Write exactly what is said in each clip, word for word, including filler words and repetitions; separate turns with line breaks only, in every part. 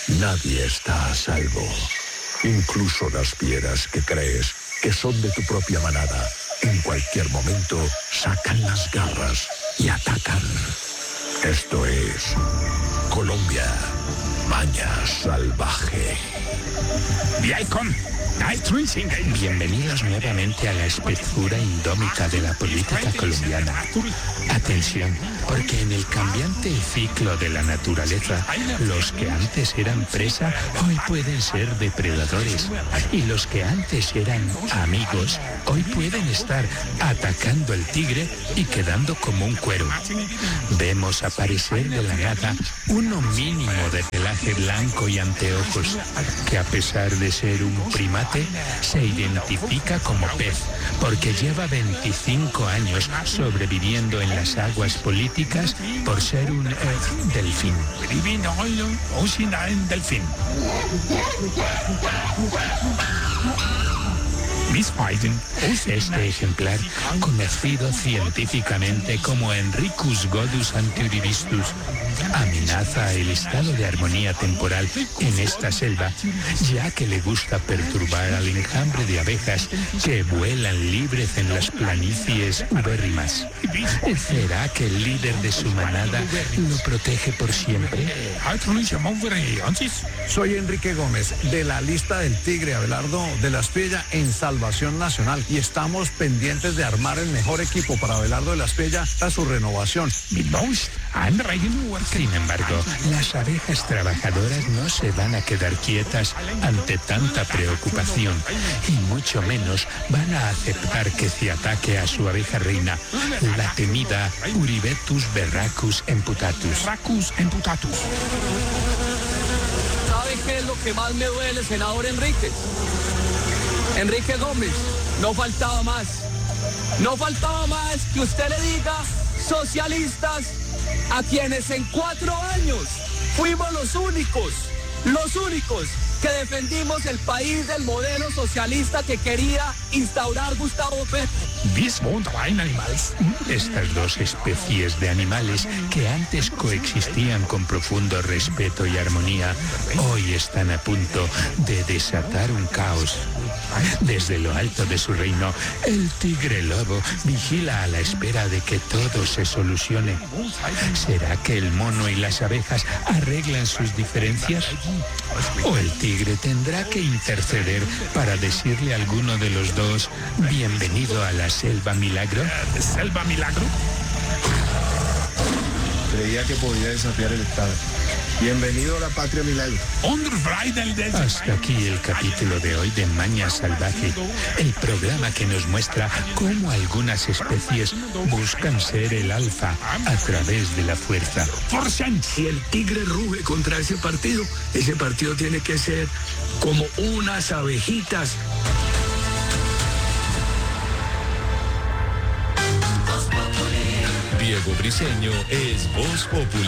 Nadie está a salvo. Incluso las fieras que crees que son de tu propia manada, en cualquier momento sacan las garras y atacan. Esto es Colombia, maña salvaje.
Bienvenidos nuevamente a la espesura indómita de la política colombiana. Atención, porque en el cambiante ciclo de la naturaleza, los que antes eran presa hoy pueden ser depredadores, y los que antes eran amigos hoy pueden estar atacando al tigre y quedando como un cuero. Vemos aparecer de la nada uno mínimo de pelaje blanco y anteojos, que a pesar de ser un primate, se identifica como pez, porque lleva veinticinco años sobreviviendo en las aguas políticas por ser un eh, delfín. delfín. Este ejemplar, conocido científicamente como Henricus godus antiurivistus, amenaza el estado de armonía temporal en esta selva, ya que le gusta perturbar al enjambre de abejas que vuelan libres en las planicies ubérrimas. ¿Será que el líder de su manada lo protege por siempre?
Soy Enrique Gómez, de la lista del Tigre Abelardo de la Espriella en Salvación Nacional, y estamos pendientes de armar el mejor equipo para Abelardo de la Espriella a su renovación.
Sin embargo, las abejas trabajadoras no se van a quedar quietas ante tanta preocupación, y mucho menos van a aceptar que se ataque a su abeja reina, la temida Uribetus berracus emputatus.
¿Sabe qué es lo que más me duele, senador Enrique? Enrique Gómez, no faltaba más. No faltaba más que usted le diga socialistas a quienes en cuatro años fuimos los únicos, los únicos que defendimos el país del modelo socialista que quería instaurar Gustavo Petro.
Estas dos especies de animales que antes coexistían con profundo respeto y armonía, hoy están a punto de desatar un caos. Desde lo alto de su reino, el tigre lobo vigila a la espera de que todo se solucione. ¿Será que el mono y las abejas arreglan sus diferencias? ¿O el tigre tendrá que interceder para decirle a alguno de los dos, bienvenido a la selva milagro?
¿Selva milagro?
Creía que podía desafiar el Estado. Bienvenido a la patria milagro.
Hasta aquí el capítulo de hoy de Maña Salvaje, el programa que nos muestra cómo algunas especies buscan ser el alfa a través de la fuerza.
Si el tigre ruge contra ese partido, ese partido tiene que ser como unas abejitas.
Diego Briceño es Voz Populi.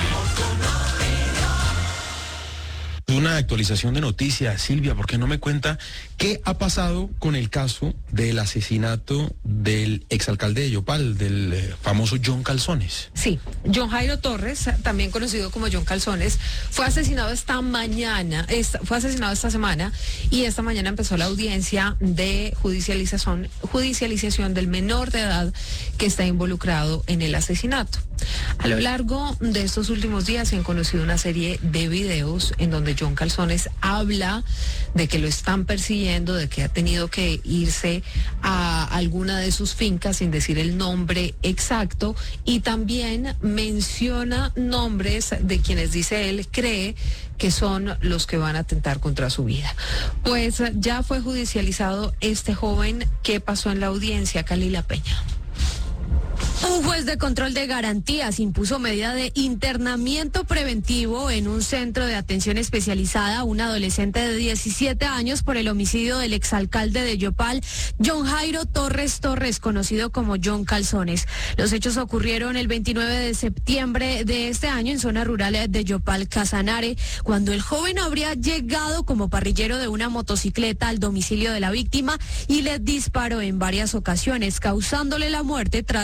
Una actualización de noticias, Silvia, ¿por qué no me cuenta qué ha pasado con el caso del asesinato del exalcalde de Yopal, del eh, famoso John Calzones?
Sí, John Jairo Torres, también conocido como John Calzones, fue asesinado esta mañana, esta, fue asesinado esta semana, y esta mañana empezó la audiencia de judicialización, judicialización del menor de edad que está involucrado en el asesinato. A lo largo de estos últimos días se han conocido una serie de videos en donde John Calzones habla de que lo están persiguiendo, de que ha tenido que irse a alguna de sus fincas sin decir el nombre exacto, y también menciona nombres de quienes dice él cree que son los que van a atentar contra su vida. Pues ya fue judicializado este joven. ¿Qué pasó en la audiencia, Calila Peña?
Un juez de control de garantías impuso medida de internamiento preventivo en un centro de atención especializada a un adolescente de diecisiete años por el homicidio del exalcalde de Yopal, John Jairo Torres Torres, conocido como John Calzones. Los hechos ocurrieron el veintinueve de septiembre de este año en zona rural de Yopal, Casanare, cuando el joven habría llegado como parrillero de una motocicleta al domicilio de la víctima y le disparó en varias ocasiones, causándole la muerte tras ser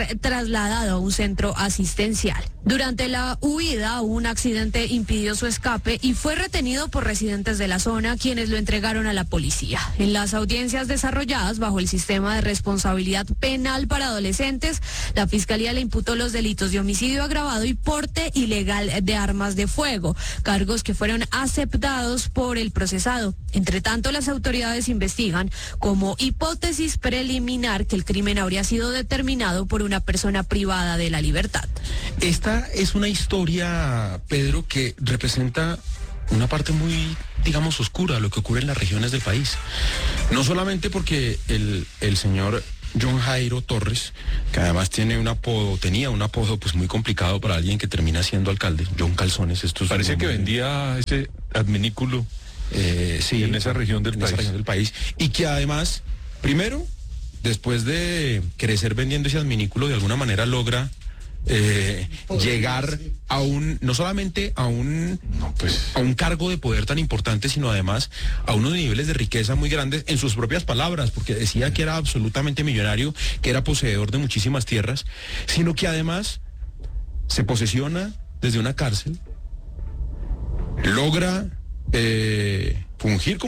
fue trasladado a un centro asistencial. Durante la huida, un accidente impidió su escape y fue retenido por residentes de la zona, quienes lo entregaron a la policía. En las audiencias desarrolladas bajo el sistema de responsabilidad penal para adolescentes, la Fiscalía le imputó los delitos de homicidio agravado y porte ilegal de armas de fuego, cargos que fueron aceptados por el procesado. Entre tanto, las autoridades investigan como hipótesis preliminar que el crimen habría sido determinado por una persona privada de la libertad.
Esta es una historia, Pedro, que representa una parte muy, digamos, oscura de lo que ocurre en las regiones del país. No solamente porque el, el señor John Jairo Torres, que además tiene un apodo, tenía un apodo pues muy complicado para alguien que termina siendo alcalde, John Calzones. Esto es
Parece que vendía ese adminículo
eh, sí,
en esa región del
en
país.
esa región del país. Y que además, primero, después de crecer vendiendo ese adminículo, de alguna manera logra Eh, llegar a un, no solamente a un, no, pues, a un cargo de poder tan importante, sino además a unos niveles de riqueza muy grandes en sus propias palabras, porque decía que era absolutamente millonario, que era poseedor de muchísimas tierras, sino que además se posesiona desde una cárcel, logra eh, fungir como